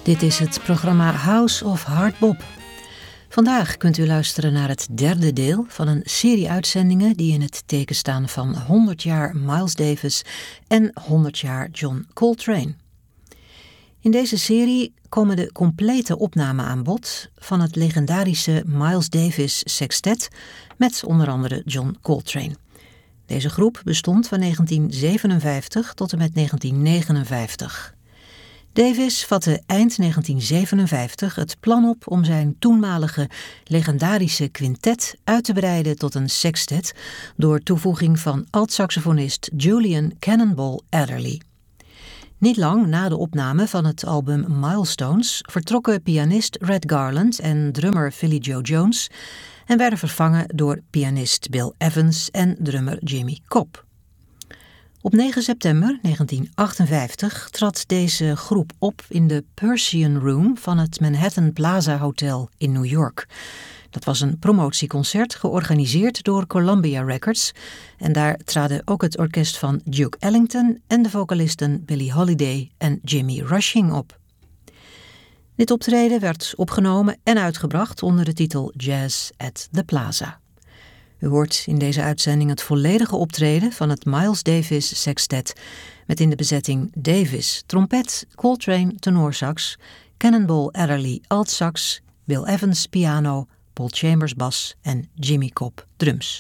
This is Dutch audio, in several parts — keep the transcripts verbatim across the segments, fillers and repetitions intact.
Dit is het programma House of Hardbop. Vandaag kunt u luisteren naar het derde deel van een serie uitzendingen die in het teken staan van honderd jaar Miles Davis en honderd jaar John Coltrane. In deze serie komen de complete opnamen aan bod van het legendarische Miles Davis Sextet met onder andere John Coltrane. Deze groep bestond van negentien zevenenvijftig tot en met negentien negenenvijftig. Davis vatte eind negentien zevenenvijftig het plan op om zijn toenmalige legendarische quintet uit te breiden tot een sextet door toevoeging van alt-saxofonist Julian Cannonball Adderley. Niet lang na de opname van het album Milestones vertrokken pianist Red Garland en drummer Philly Joe Jones en werden vervangen door pianist Bill Evans en drummer Jimmy Cobb. Op negen september negentien achtenvijftig trad deze groep op in de Persian Room van het Manhattan Plaza Hotel in New York. Dat was een promotieconcert georganiseerd door Columbia Records en daar traden ook het orkest van Duke Ellington en de vocalisten Billie Holiday en Jimmy Rushing op. Dit optreden werd opgenomen en uitgebracht onder de titel Jazz at the Plaza. U hoort in deze uitzending het volledige optreden van het Miles Davis Sextet met in de bezetting Davis trompet, Coltrane tenorsax, Cannonball Adderley altsax, Bill Evans piano, Paul Chambers bas en Jimmy Cobb drums.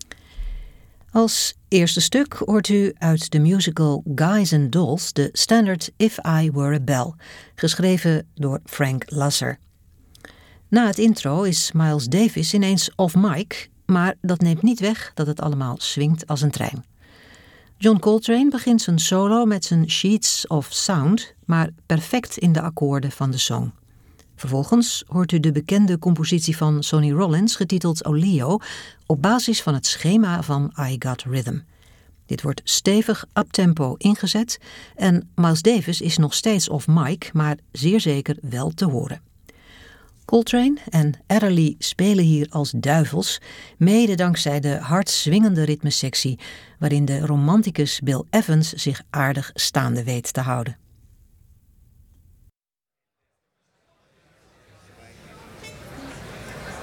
Als eerste stuk hoort u uit de musical Guys and Dolls de standaard If I Were a Bell, geschreven door Frank Lasser. Na het intro is Miles Davis ineens off mic, maar dat neemt niet weg dat het allemaal swingt als een trein. John Coltrane begint zijn solo met zijn Sheets of Sound, maar perfect in de akkoorden van de song. Vervolgens hoort u de bekende compositie van Sonny Rollins getiteld Oleo op basis van het schema van I Got Rhythm. Dit wordt stevig uptempo ingezet en Miles Davis is nog steeds off mic, maar zeer zeker wel te horen. Coltrane en Adderley spelen hier als duivels, mede dankzij de hard swingende ritmesectie waarin de romanticus Bill Evans zich aardig staande weet te houden.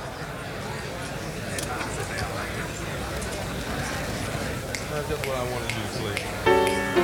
That's what I want to do.